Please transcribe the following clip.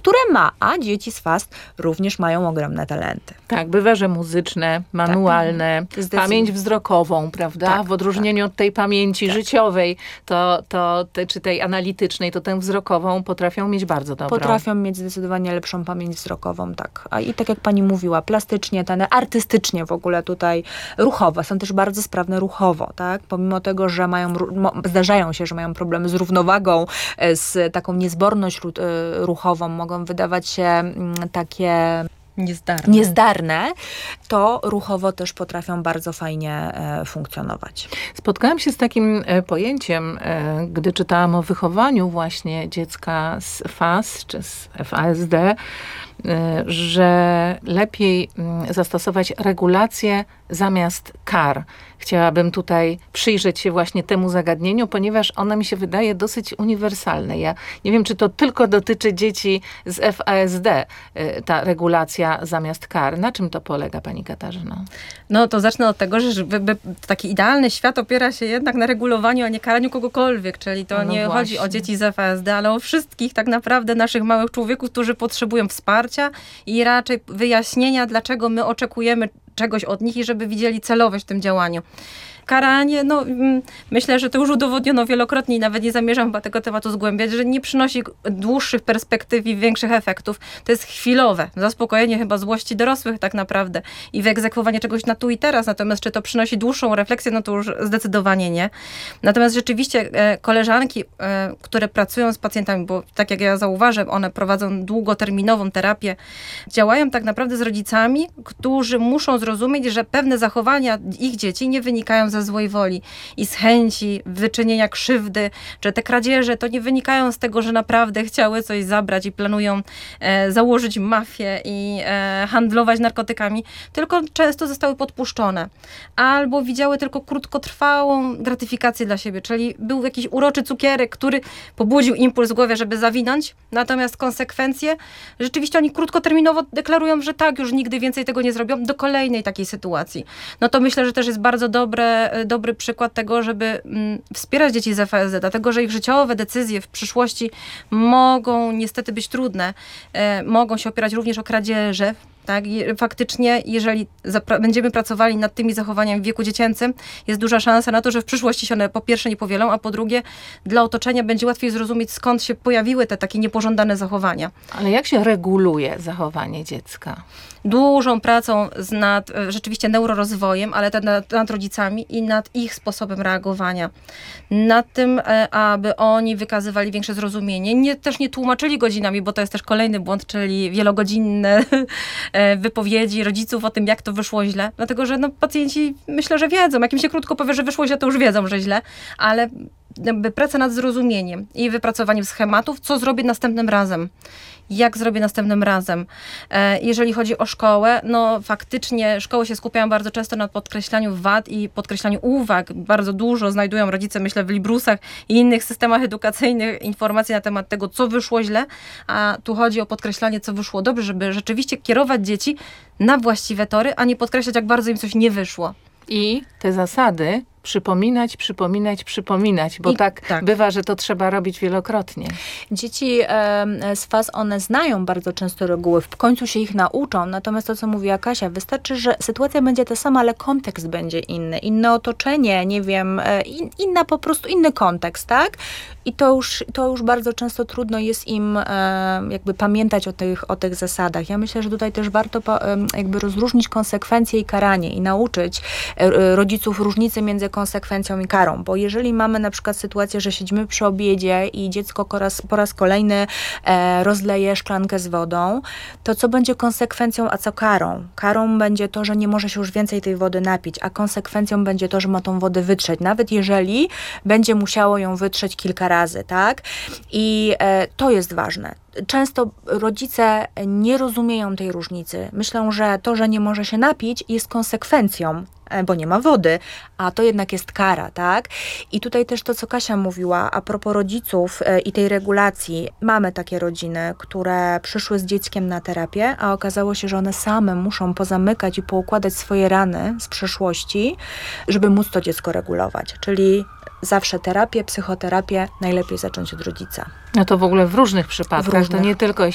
które ma, a dzieci z FAST również mają ogromne talenty. Tak, bywa, że muzyczne, manualne, pamięć wzrokową, prawda? Tak, w odróżnieniu od tej pamięci życiowej, czy tej analitycznej, to tę wzrokową potrafią mieć bardzo dobrą. Potrafią mieć zdecydowanie lepszą pamięć wzrokową, tak. I tak jak pani mówiła, plastycznie, artystycznie w ogóle tutaj, ruchowo, są też bardzo sprawne ruchowo, tak? Pomimo tego, że zdarzają się, że mają problemy z równowagą, z taką niezborność ruchową, mogą wydawać się takie niezdarne, to ruchowo też potrafią bardzo fajnie funkcjonować. Spotkałam się z takim pojęciem, gdy czytałam o wychowaniu właśnie dziecka z FAS czy z FASD, że lepiej zastosować regulację zamiast kar. Chciałabym tutaj przyjrzeć się właśnie temu zagadnieniu, ponieważ ona mi się wydaje dosyć uniwersalne. Ja nie wiem, czy to tylko dotyczy dzieci z FASD, ta regulacja zamiast kar. Na czym to polega, pani Katarzyno? No to zacznę od tego, że taki idealny świat opiera się jednak na regulowaniu, a nie karaniu kogokolwiek. Czyli to nie chodzi o dzieci z FASD, ale o wszystkich tak naprawdę naszych małych człowieków, którzy potrzebują wsparcia i raczej wyjaśnienia, dlaczego my oczekujemy czegoś od nich i żeby widzieli celowość w tym działaniu. Karanie, myślę, że to już udowodniono wielokrotnie i nawet nie zamierzam chyba tego tematu zgłębiać, że nie przynosi dłuższych perspektyw i większych efektów. To jest chwilowe, zaspokojenie chyba złości dorosłych tak naprawdę i wyegzekwowanie czegoś na tu i teraz. Natomiast czy to przynosi dłuższą refleksję, no to już zdecydowanie nie. Natomiast rzeczywiście koleżanki, które pracują z pacjentami, bo tak jak ja zauważam, one prowadzą długoterminową terapię, działają tak naprawdę z rodzicami, którzy muszą zrozumieć, że pewne zachowania ich dzieci nie wynikają ze złej woli i z chęci wyczynienia krzywdy, że te kradzieże to nie wynikają z tego, że naprawdę chciały coś zabrać i planują założyć mafię i handlować narkotykami, tylko często zostały podpuszczone. Albo widziały tylko krótkotrwałą gratyfikację dla siebie, czyli był jakiś uroczy cukierek, który pobudził impuls w głowie, żeby zawinąć, natomiast konsekwencje rzeczywiście oni krótkoterminowo deklarują, że tak, już nigdy więcej tego nie zrobią do kolejnej takiej sytuacji. No to myślę, że też jest bardzo dobry przykład tego, żeby wspierać dzieci z FASD, dlatego, że ich życiowe decyzje w przyszłości mogą niestety być trudne. Mogą się opierać również o kradzieże. Tak? I faktycznie, jeżeli będziemy pracowali nad tymi zachowaniami w wieku dziecięcym, jest duża szansa na to, że w przyszłości się one po pierwsze nie powielą, a po drugie dla otoczenia będzie łatwiej zrozumieć, skąd się pojawiły te takie niepożądane zachowania. Ale jak się reguluje zachowanie dziecka? Dużą pracą nad rzeczywiście neurorozwojem, ale nad rodzicami i nad ich sposobem reagowania. Nad tym, aby oni wykazywali większe zrozumienie. Też nie tłumaczyli godzinami, bo to jest też kolejny błąd, czyli wielogodzinne wypowiedzi rodziców o tym, jak to wyszło źle. Dlatego, że pacjenci myślę, że wiedzą. Jak im się krótko powie, że wyszło źle, to już wiedzą, że źle, ale praca nad zrozumieniem i wypracowaniem schematów, co zrobię następnym razem. Jak zrobię następnym razem. Jeżeli chodzi o szkołę, faktycznie szkoły się skupiają bardzo często na podkreślaniu wad i podkreślaniu uwag. Bardzo dużo znajdują rodzice, myślę, w Librusach i innych systemach edukacyjnych informacji na temat tego, co wyszło źle, a tu chodzi o podkreślanie, co wyszło dobrze, żeby rzeczywiście kierować dzieci na właściwe tory, a nie podkreślać, jak bardzo im coś nie wyszło. I te zasady przypominać, bo tak bywa, że to trzeba robić wielokrotnie. Dzieci z FAS, one znają bardzo często reguły, w końcu się ich nauczą, natomiast to, co mówiła Kasia, wystarczy, że sytuacja będzie ta sama, ale kontekst będzie inny, inne otoczenie, nie wiem, po prostu inny kontekst, tak? I to już bardzo często trudno jest im jakby pamiętać o tych zasadach. Ja myślę, że tutaj też warto jakby rozróżnić konsekwencje i karanie i nauczyć rodziców różnicy między konsekwencją i karą, bo jeżeli mamy na przykład sytuację, że siedzimy przy obiedzie i dziecko po raz kolejny rozleje szklankę z wodą, to co będzie konsekwencją, a co karą? Karą będzie to, że nie może się już więcej tej wody napić, a konsekwencją będzie to, że ma tą wodę wytrzeć, nawet jeżeli będzie musiało ją wytrzeć kilka razy, tak? I to jest ważne. Często rodzice nie rozumieją tej różnicy. Myślą, że to, że nie może się napić, jest konsekwencją, bo nie ma wody, a to jednak jest kara, tak? I tutaj też to, co Kasia mówiła, a propos rodziców i tej regulacji. Mamy takie rodziny, które przyszły z dzieckiem na terapię, a okazało się, że one same muszą pozamykać i poukładać swoje rany z przeszłości, żeby móc to dziecko regulować. Czyli zawsze terapię, psychoterapię najlepiej zacząć od rodzica. No to w ogóle w różnych przypadkach, to nie tylko